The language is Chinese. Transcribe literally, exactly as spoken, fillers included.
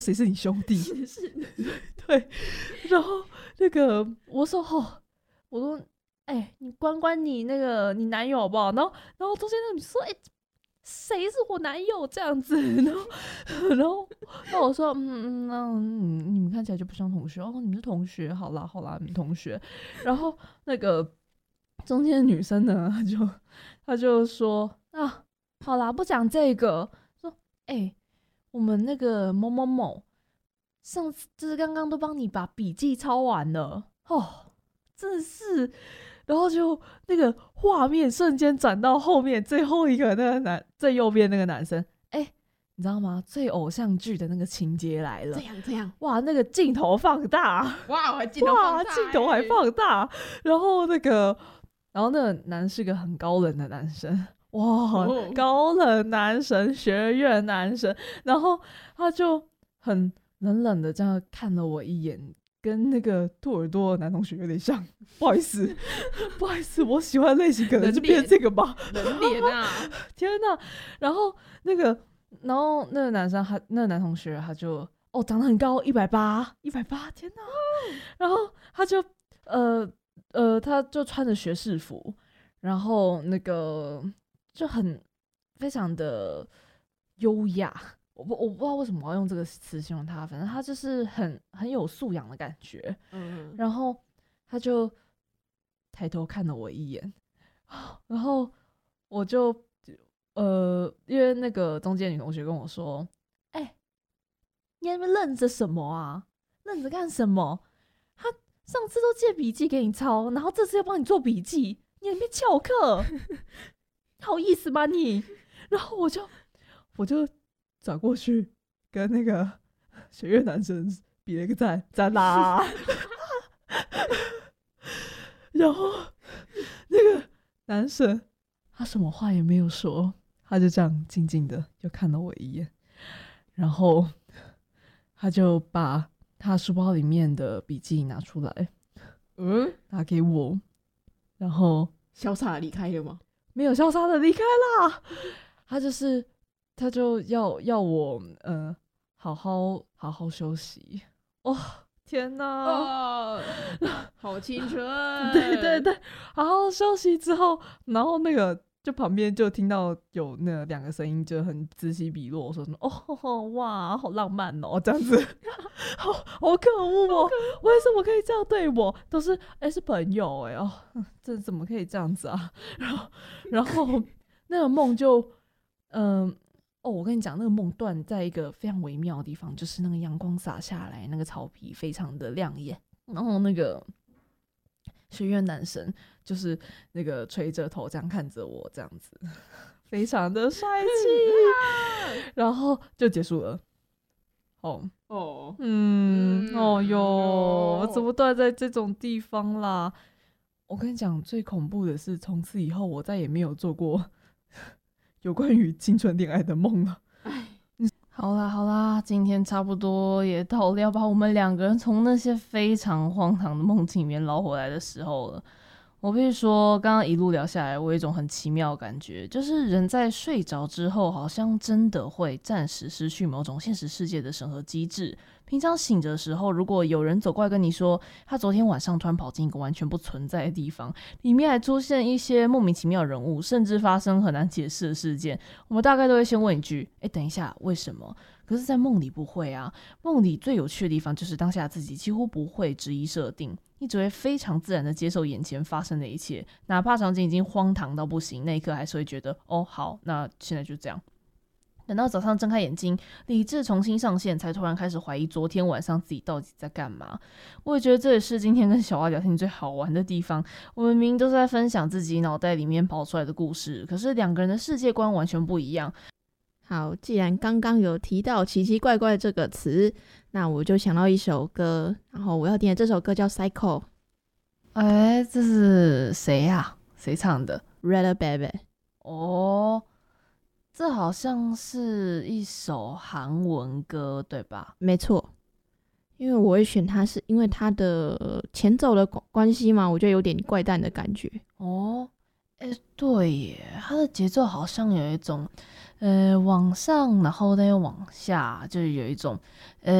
谁是你兄弟？ 是是对，然后那个我说哦，我说哎、欸，你关关你那个你男友好不好？然后然后中间那女说哎。欸谁是我男友这样子？然后，然后，那我说，嗯嗯嗯，你们看起来就不像同学哦，你们是同学，好啦好啦，你们同学。然后那个中间的女生呢，她就她就说啊，好啦，不讲这个，说，哎、欸，我们那个某某某，上次就是刚刚都帮你把笔记抄完了哦，真的是。然后就那个画面瞬间转到后面最后一个那个男最右边那个男生，哎、欸，你知道吗？最偶像剧的那个情节来了， 这样这样， 哇，那个镜头放大， 哇，我还镜头放大、欸， 哇，镜头还放大，然后那个，然后那个男是个很高冷的男生，哇，哦、高冷男神，学院男神，然后他就很冷冷的这样看了我一眼。跟那个兔耳朵的男同学有点像，不好意思，不好意思，我喜欢类型可能就变这个吧。 人脸啊！ 天哪！然后那个，然后那个男生他，那个男同学他就哦长得很高，一百八，一百八，天哪！然后他就呃呃，他就穿着学士服，然后那个就很非常的优雅。我不我不知道为什么我要用这个词形容他，反正他就是很很有素养的感觉。嗯，然后他就抬头看了我一眼，然后我就呃，因为那个中间女同学跟我说：“哎、欸，你在那边愣着什么啊？愣着干什么？他上次都借笔记给你抄，然后这次要帮你做笔记，你在那边翘课，好意思吗你？”然后我就我就。转过去跟那个学院男生比了一个赞，赞啦！然后那个男生他什么话也没有说，他就这样静静的又看了我一眼，然后他就把他书包里面的笔记拿出来，嗯，拿给我，然后潇洒离开了吗？ 没有潇洒的离开啦，他就是。他就要要我呃好好好好休息，哇、哦、天哪、 哦，好青春！ 对对对，好好休息之后，然后那个就旁边就听到有那两个声音，就很此起彼落，说什么哦哇好浪漫哦这样子，好好可恶哦，为什么可以这样对我？都是哎、欸、是朋友哎、欸、哦，这怎么可以这样子啊？然后然后那个梦就嗯。呃哦，我跟你讲，那个梦断在一个非常微妙的地方，就是那个阳光洒下来，那个草皮非常的亮眼，然后那个学院男生就是那个垂着头这样看着我，这样子非常的帅气，然后就结束了。哦哦，嗯，哦哟，怎么断在这种地方啦？我跟你讲，最恐怖的是，从此以后我再也没有做过。有关于青春恋爱的梦了。好啦好啦，今天差不多也到了要把我们两个人从那些非常荒唐的梦境里面捞回来的时候了。我必须说，刚刚一路聊下来，我有一种很奇妙的感觉，就是人在睡着之后，好像真的会暂时失去某种现实世界的审核机制。平常醒着的时候，如果有人走过来跟你说，他昨天晚上突然跑进一个完全不存在的地方，里面还出现一些莫名其妙的人物，甚至发生很难解释的事件，我们大概都会先问一句：哎，等一下，为什么？可是在梦里不会啊，梦里最有趣的地方就是当下自己几乎不会质疑设定，你只会非常自然的接受眼前发生的一切，哪怕场景已经荒唐到不行，那一刻还是会觉得哦好，那现在就这样。等到早上睁开眼睛，理智重新上线，才突然开始怀疑昨天晚上自己到底在干嘛。我也觉得这也是今天跟小蛙聊天最好玩的地方，我们明明都是在分享自己脑袋里面跑出来的故事，可是两个人的世界观完全不一样。 好，既然刚刚有提到奇奇怪怪这个词，那我就想到一首歌，然后我要点的这首歌叫 Psycho。 哎，这是谁呀？谁唱的？ Red Baby。 哦，这好像是一首韩文歌对吧？ 没错，因为我会选它是因为它的前奏的关系嘛，我觉得有点怪诞的感觉。 哦， 对耶，它的节奏好像有一种，呃，往上，然后呢又往下，就是有一种，呃。